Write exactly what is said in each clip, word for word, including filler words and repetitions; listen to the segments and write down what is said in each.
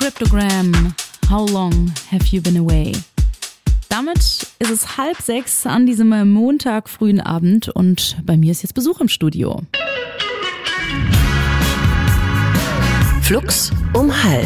Cryptogram, How Long Have You Been Away? Damit ist es halb sechs an diesem Montag frühen Abend und bei mir ist jetzt Besuch im Studio. Flux um halb.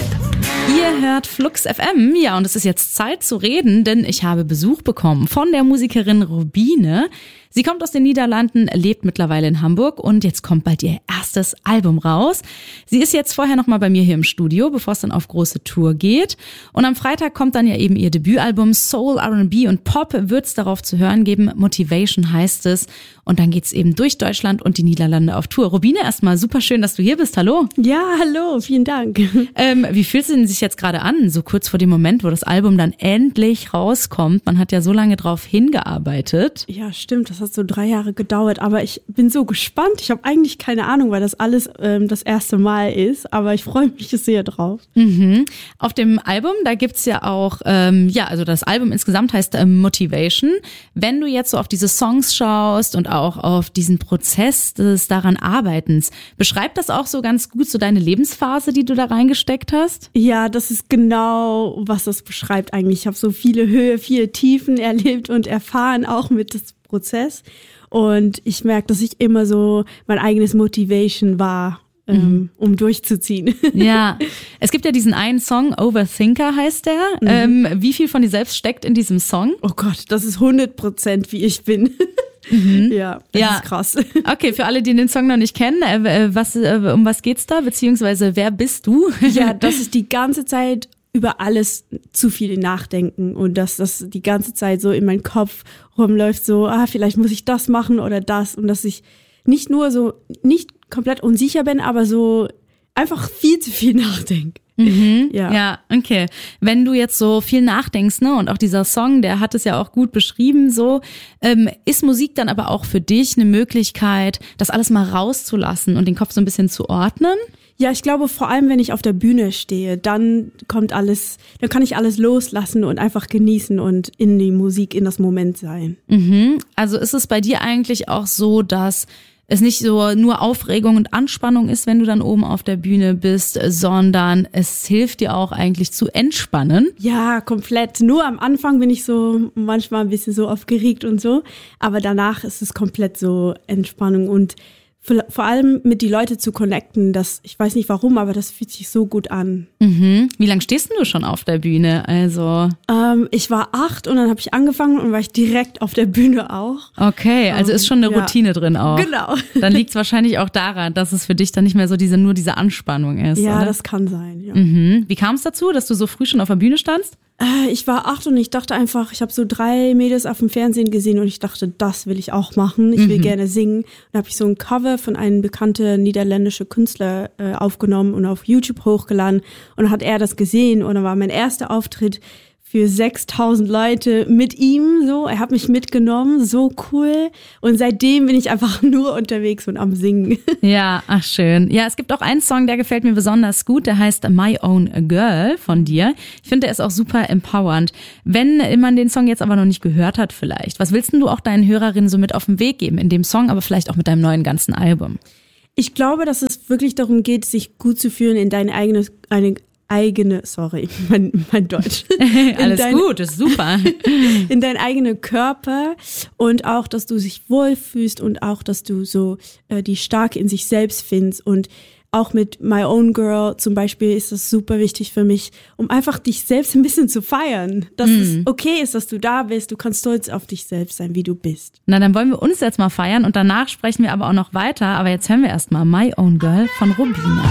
Ihr hört Flux F M, ja, und es ist jetzt Zeit zu reden, denn ich habe Besuch bekommen von der Musikerin Robine. Sie kommt aus den Niederlanden, lebt mittlerweile in Hamburg und jetzt kommt bald ihr erstes Album raus. Sie ist jetzt vorher nochmal bei mir hier im Studio, bevor es dann auf große Tour geht. Und am Freitag kommt dann ja eben ihr Debütalbum Soul, R and B und Pop, wird es darauf zu hören geben. Motivation heißt es. Und dann geht's eben durch Deutschland und die Niederlande auf Tour. Robine, erstmal super schön, dass du hier bist. Hallo. Ja, hallo, vielen Dank. Ähm, wie fühlt es denn sich jetzt gerade an, so kurz vor dem Moment, wo das Album dann endlich rauskommt? Man hat ja so lange drauf hingearbeitet. Ja, stimmt, das hat so drei Jahre gedauert, aber ich bin so gespannt. Ich habe eigentlich keine Ahnung, weil das alles ähm, das erste Mal ist, aber ich freue mich sehr drauf. Mhm. Auf dem Album, da gibt's ja auch, ähm, ja, also das Album insgesamt heißt ähm, Motivation. Wenn du jetzt so auf diese Songs schaust und auch auf diesen Prozess des daran Arbeitens, beschreibt das auch so ganz gut so deine Lebensphase, die du da reingesteckt hast? Ja, das ist genau, was das beschreibt eigentlich. Ich habe so viele Höhe, viele Tiefen erlebt und erfahren, auch mit dem Prozess. Und ich merke, dass ich immer so mein eigenes Motivation war, ähm, mhm. um durchzuziehen. Ja, es gibt ja diesen einen Song, Overthinker heißt der. Mhm. Ähm, wie viel von dir selbst steckt in diesem Song? Oh Gott, das ist hundert Prozent, wie ich bin. Mhm. Ja, das ja. ist krass. Okay, für alle, die den Song noch nicht kennen, äh, was, äh, um was geht's da? Beziehungsweise, wer bist du? Ja, das ist die ganze Zeit über alles zu viel nachdenken und dass das die ganze Zeit so in meinen Kopf rumläuft, so, ah, vielleicht muss ich das machen oder das und dass ich nicht nur so, nicht komplett unsicher bin, aber so einfach viel zu viel nachdenke. Mhm, ja. ja, okay. Wenn du jetzt so viel nachdenkst, ne, und auch dieser Song, der hat es ja auch gut beschrieben, so, ähm, ist Musik dann aber auch für dich eine Möglichkeit, das alles mal rauszulassen und den Kopf so ein bisschen zu ordnen? Ja, ich glaube, vor allem, wenn ich auf der Bühne stehe, dann kommt alles, dann kann ich alles loslassen und einfach genießen und in die Musik, in das Moment sein. Mhm. Also ist es bei dir eigentlich auch so, dass es nicht so nur Aufregung und Anspannung ist, wenn du dann oben auf der Bühne bist, sondern es hilft dir auch eigentlich zu entspannen? Ja, komplett. Nur am Anfang bin ich so manchmal ein bisschen so aufgeregt und so, aber danach ist es komplett so Entspannung und vor allem mit die Leute zu connecten, das, ich weiß nicht warum, aber das fühlt sich so gut an. Mhm. Wie lange stehst denn du schon auf der Bühne? Also ähm, ich war acht und dann habe ich angefangen und war ich direkt auf der Bühne auch. Okay, also ist schon eine ja. Routine drin auch. Genau. Dann liegt es wahrscheinlich auch daran, dass es für dich dann nicht mehr so diese nur diese Anspannung ist. Ja, oder? Das kann sein. Ja. Mhm. Wie kam es dazu, dass du so früh schon auf der Bühne standst? Ich war acht und ich dachte einfach, ich habe so drei Mädels auf dem Fernsehen gesehen und ich dachte, das will ich auch machen. Ich will mhm. gerne singen. Und da habe ich so ein Cover von einem bekannten niederländischen Künstler äh, aufgenommen und auf YouTube hochgeladen. Und dann hat er das gesehen und dann war mein erster Auftritt für sechstausend Leute mit ihm, so. Er hat mich mitgenommen, so cool. Und seitdem bin ich einfach nur unterwegs und am Singen. Ja, ach schön. Ja, es gibt auch einen Song, der gefällt mir besonders gut. Der heißt My Own Girl von dir. Ich finde, der ist auch super empowernd. Wenn man den Song jetzt aber noch nicht gehört hat vielleicht, was willst denn du auch deinen Hörerinnen so mit auf den Weg geben in dem Song, aber vielleicht auch mit deinem neuen ganzen Album? Ich glaube, dass es wirklich darum geht, sich gut zu fühlen in dein eigenes, eine eigene, sorry, mein, mein Deutsch. Alles dein, gut, ist super. In deinen eigenen Körper und auch, dass du dich wohlfühlst und auch, dass du so äh, die Starke in sich selbst findest und auch mit My Own Girl zum Beispiel ist das super wichtig für mich, um einfach dich selbst ein bisschen zu feiern. Dass mm. es okay ist, dass du da bist. Du kannst stolz auf dich selbst sein, wie du bist. Na, dann wollen wir uns jetzt mal feiern und danach sprechen wir aber auch noch weiter. Aber jetzt hören wir erstmal My Own Girl von Robine.